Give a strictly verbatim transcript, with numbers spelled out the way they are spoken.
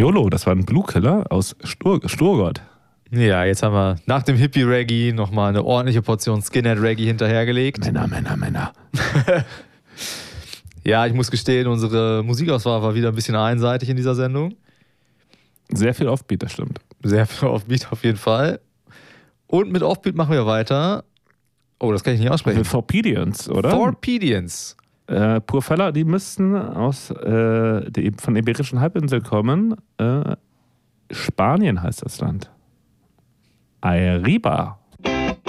YOLO, das war ein Blue Killer aus Stur Sturgott. Ja, jetzt haben wir nach dem Hippie-Reggae nochmal eine ordentliche Portion Skinhead-Reggae hinterhergelegt. Männer, Männer, Männer. Ja, ich muss gestehen, unsere Musikauswahl war wieder ein bisschen einseitig in dieser Sendung. Sehr viel Offbeat, das stimmt. Sehr viel Offbeat auf jeden Fall. Und mit Offbeat machen wir weiter. Oh, das kann ich nicht aussprechen. Mit Forpedians, oder? Forpedians. Äh, Purfella, die müssten aus äh, die, von der Iberischen Halbinsel kommen. Äh, Spanien heißt das Land. Arriba.